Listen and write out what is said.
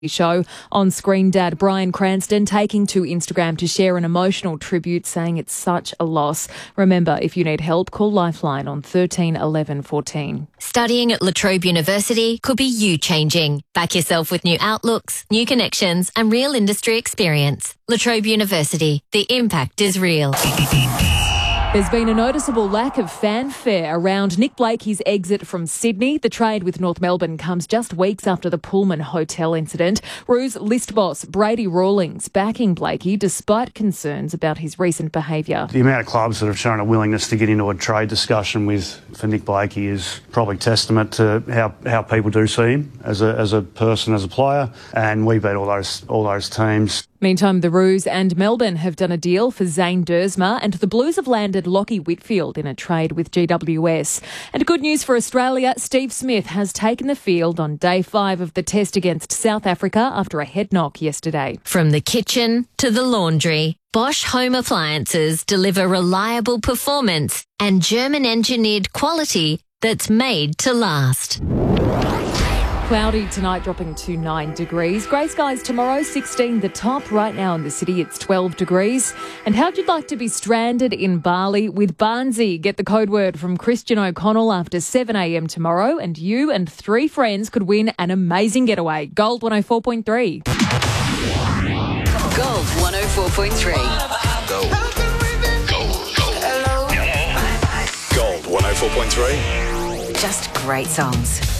show. On screen, Dad Bryan Cranston taking to Instagram to share an emotional tribute, saying it's such a loss. Remember, if you need help, call Lifeline on 13 11 14. Studying at La Trobe University could be you changing. Back yourself with new outlooks, new connections and real industry experience. La Trobe University. The impact is real. There's been a noticeable lack of fanfare around Nick Blakey's exit from Sydney. The trade with North Melbourne comes just weeks after the Pullman Hotel incident. Roos list boss Brady Rawlings backing Blakey despite concerns about his recent behaviour. The amount of clubs that have shown a willingness to get into a trade discussion for Nick Blakey is probably testament to how people do see him as a person, as a player, and we beat all those teams. Meantime, the Roos and Melbourne have done a deal for Zane Dersma, and the Blues have landed Lockie Whitfield in a trade with GWS. And good news for Australia, Steve Smith has taken the field on day 5 of the test against South Africa after a head knock yesterday. From the kitchen to the laundry, Bosch Home Appliances deliver reliable performance and German-engineered quality that's made to last. Cloudy tonight, dropping to 9 degrees. Grey skies tomorrow, 16 the top. Right now in the city, it's 12 degrees. And how'd you like to be stranded in Bali with Barnsey? Get the code word from Christian O'Connell after 7 a.m. tomorrow, and you and 3 friends could win an amazing getaway. Gold 104.3. Gold 104.3. Gold 104.3. Just great songs.